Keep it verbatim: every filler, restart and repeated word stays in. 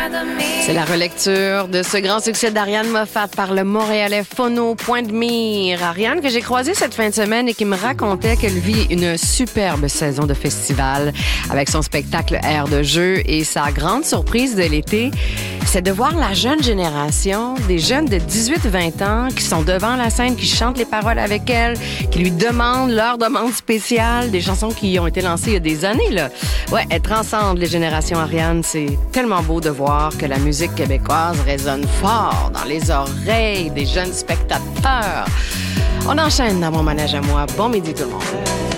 C'est la relecture de ce grand succès d'Ariane Moffat par le Montréalais Phono Point de Mire. Ariane que j'ai croisée cette fin de semaine et qui me racontait qu'elle vit une superbe saison de festival avec son spectacle Air de jeu et sa grande surprise de l'été, c'est de voir la jeune génération, des jeunes de dix-huit vingt ans qui sont devant la scène, qui chantent les paroles avec elle, qui lui demandent leur demande spéciale, des chansons qui ont été lancées il y a des années, là. Ouais, elle transcende les générations, Ariane. C'est tellement beau de voir que la musique québécoise résonne fort dans les oreilles des jeunes spectateurs. On enchaîne dans mon manège à moi. Bon midi tout le monde.